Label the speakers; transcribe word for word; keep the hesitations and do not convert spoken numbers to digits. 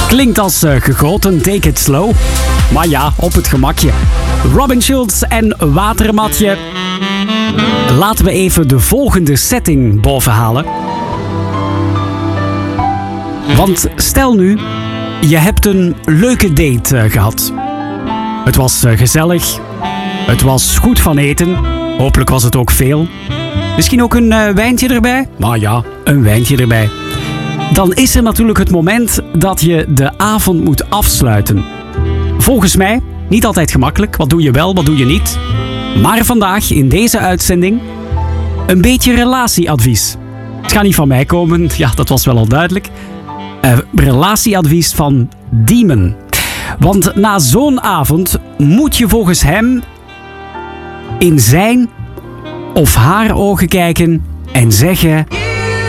Speaker 1: Klinkt als uh, gegoten, take it slow. Maar ja, op het gemakje. Robin Schulz en Watermatje. Laten we even de volgende setting bovenhalen. Want stel nu, je hebt een leuke date uh, gehad. Het was uh, gezellig. Het was goed van eten. Hopelijk was het ook veel. Misschien ook een uh, wijntje erbij. Maar ja, een wijntje erbij. Dan is er natuurlijk het moment dat je de avond moet afsluiten. Volgens mij niet altijd gemakkelijk. Wat doe je wel, wat doe je niet? Maar vandaag in deze uitzending een beetje relatieadvies. Het gaat niet van mij komen, ja, dat was wel al duidelijk. Uh, relatieadvies van Diemen. Want na zo'n avond moet je volgens hem in zijn of haar ogen kijken en zeggen...